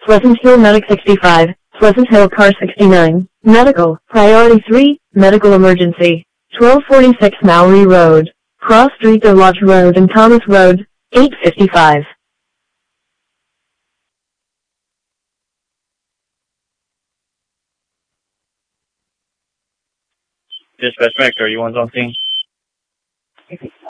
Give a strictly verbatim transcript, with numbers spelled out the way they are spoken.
Pleasant Hill Medic sixty-five, Pleasant Hill Car sixty-nine, Medical, Priority three, Medical Emergency, twelve forty-six Mowry Road, Cross Street to Lodge Road and Thomas Road, eight fifty-five. Dispatch Mac thirty-one's on scene.